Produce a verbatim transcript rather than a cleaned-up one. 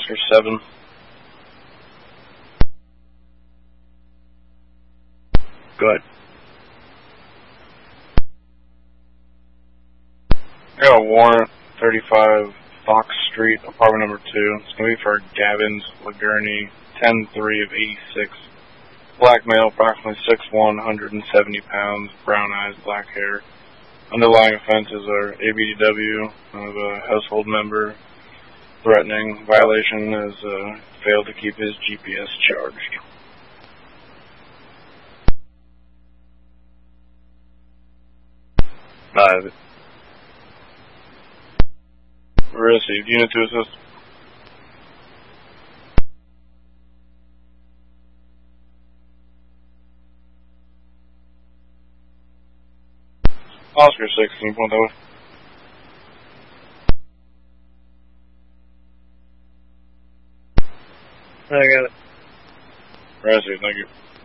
Oscar seven. Go ahead. I got a warrant, thirty-five Fox Street, apartment number two. It's going to be for Gavins Ligurney, ten three of eighty-six. Black male, approximately six one, one hundred seventy pounds, brown eyes, black hair. Underlying offenses are A B D W of a household member, threatening, violation has uh, failed to keep his G P S charged. Uh, Received. Unit to assist. Oscar sixteen, point that way. I got it. Received, thank you.